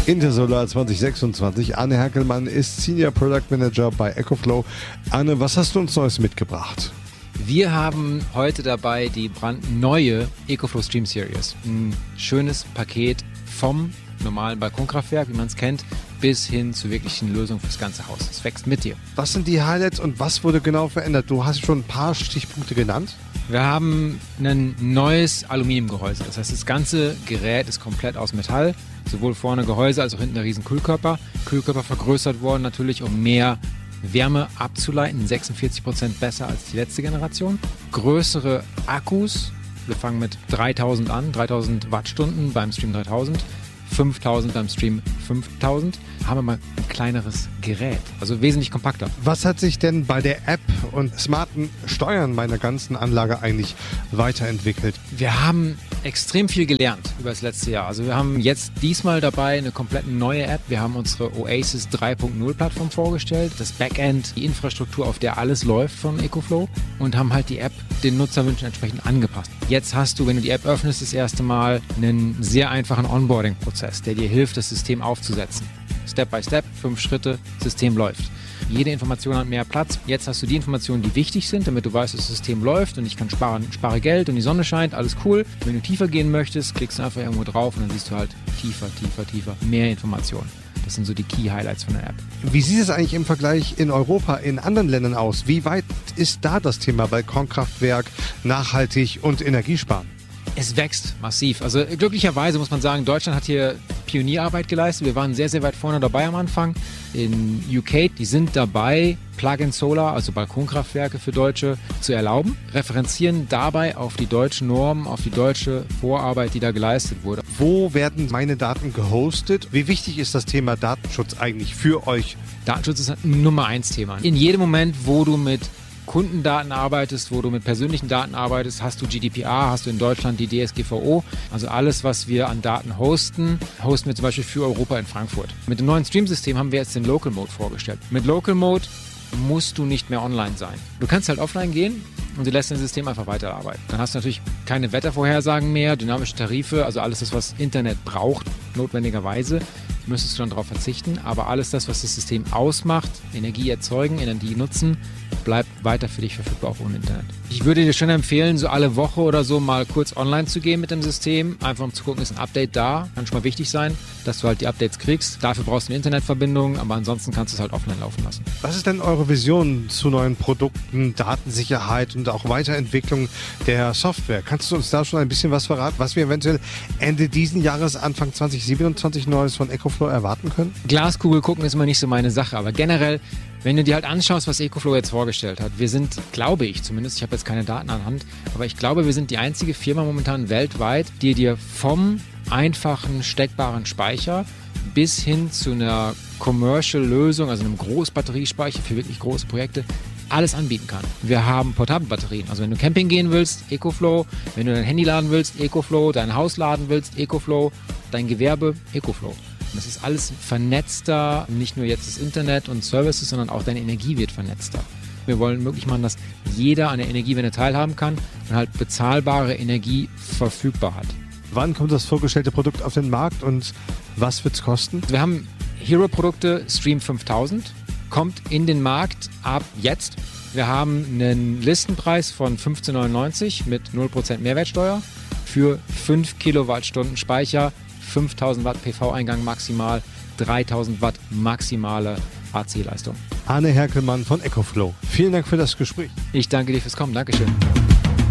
Intersolar 2026. Arne Herkelmann ist Senior Product Manager bei EcoFlow. Arne, was hast du uns Neues mitgebracht? Wir haben heute dabei die brandneue EcoFlow Stream Series. Ein schönes Paket vom normalen Balkonkraftwerk, wie man es kennt, bis hin zu wirklichen Lösungen fürs ganze Haus. Es wächst mit dir. Was sind die Highlights und was wurde genau verändert? Du hast schon ein paar Stichpunkte genannt. Wir haben ein neues Aluminiumgehäuse. Das heißt, das ganze Gerät ist komplett aus Metall. Sowohl vorne Gehäuse als auch hinten der riesen Kühlkörper. Kühlkörper vergrößert worden natürlich, um mehr Wärme abzuleiten. 46% besser als die letzte Generation. Größere Akkus. Wir fangen mit 3000 an, 3000 Wattstunden beim Stream 3000. 5000 beim Stream 5000, haben wir mal ein kleineres Gerät, also wesentlich kompakter. Was hat sich denn bei der App und smarten Steuern meiner ganzen Anlage eigentlich weiterentwickelt? Wir haben extrem viel gelernt über das letzte Jahr. Also wir haben jetzt diesmal dabei eine komplett neue App. Wir haben unsere Oasis 3.0 Plattform vorgestellt, das Backend, die Infrastruktur, auf der alles läuft von EcoFlow und haben halt die App den Nutzerwünschen entsprechend angepasst. Jetzt hast du, wenn du die App öffnest, das erste Mal einen sehr einfachen Onboarding-Prozess, der dir hilft, das System aufzusetzen. Step by Step, 5 Schritte, System läuft. Jede Information hat mehr Platz. Jetzt hast du die Informationen, die wichtig sind, damit du weißt, das System läuft und ich kann spare Geld und die Sonne scheint, alles cool. Wenn du tiefer gehen möchtest, klickst du einfach irgendwo drauf und dann siehst du halt tiefer, mehr Informationen. Das sind so die Key Highlights von der App. Wie sieht es eigentlich im Vergleich in Europa, in anderen Ländern aus? Wie weit ist da das Thema Balkonkraftwerk, nachhaltig und Energiesparen? Es wächst massiv. Also glücklicherweise muss man sagen, Deutschland hat hier Pionierarbeit geleistet. Wir waren sehr, sehr weit vorne dabei am Anfang. In UK, die sind dabei, Plug-in-Solar, also Balkonkraftwerke für Deutsche, zu erlauben. Referenzieren dabei auf die deutschen Normen, auf die deutsche Vorarbeit, die da geleistet wurde. Wo werden meine Daten gehostet? Wie wichtig ist das Thema Datenschutz eigentlich für euch? Datenschutz ist ein Nummer 1 Thema. In jedem Moment, wo du mit Kundendaten arbeitest, wo du mit persönlichen Daten arbeitest, hast du GDPR, hast du in Deutschland die DSGVO. Also alles, was wir an Daten hosten wir zum Beispiel für Europa in Frankfurt. Mit dem neuen Stream-System haben wir jetzt den Local Mode vorgestellt. Mit Local Mode musst du nicht mehr online sein. Du kannst halt offline gehen und du lässt dein System einfach weiterarbeiten. Dann hast du natürlich keine Wettervorhersagen mehr, dynamische Tarife, also alles das, was Internet braucht, notwendigerweise, müsstest du dann darauf verzichten. Aber alles das, was das System ausmacht, Energie erzeugen, Energie nutzen, bleibt weiter für dich verfügbar, auch ohne Internet. Ich würde dir schon empfehlen, so alle Woche oder so mal kurz online zu gehen mit dem System, einfach um zu gucken, ist ein Update da. Kann schon mal wichtig sein, dass du halt die Updates kriegst. Dafür brauchst du eine Internetverbindung, aber ansonsten kannst du es halt offline laufen lassen. Was ist denn eure Vision zu neuen Produkten, Datensicherheit und auch Weiterentwicklung der Software? Kannst du uns da schon ein bisschen was verraten, was wir eventuell Ende diesen Jahres, Anfang 2027 Neues von EcoFlow erwarten können? Glaskugel gucken ist immer nicht so meine Sache, aber generell, wenn du dir halt anschaust, was EcoFlow jetzt vorgestellt hat, wir sind, glaube ich zumindest, ich habe jetzt keine Daten anhand, aber ich glaube, wir sind die einzige Firma momentan weltweit, die dir vom einfachen steckbaren Speicher bis hin zu einer Commercial-Lösung, also einem Großbatteriespeicher für wirklich große Projekte, alles anbieten kann. Wir haben portable Batterien, also wenn du Camping gehen willst, EcoFlow, wenn du dein Handy laden willst, EcoFlow, dein Haus laden willst, EcoFlow, dein Gewerbe, EcoFlow. Das ist alles vernetzter, nicht nur jetzt das Internet und Services, sondern auch deine Energie wird vernetzter. Wir wollen möglich machen, dass jeder an der Energiewende teilhaben kann und halt bezahlbare Energie verfügbar hat. Wann kommt das vorgestellte Produkt auf den Markt und was wird es kosten? Wir haben Hero-Produkte Stream 5000, kommt in den Markt ab jetzt. Wir haben einen Listenpreis von 15,99 € mit 0% Mehrwertsteuer für 5 Kilowattstunden Speicher, 5000 Watt PV-Eingang maximal, 3000 Watt maximale AC-Leistung. Arne Herkelmann von EcoFlow. Vielen Dank für das Gespräch. Ich danke dir fürs Kommen. Dankeschön.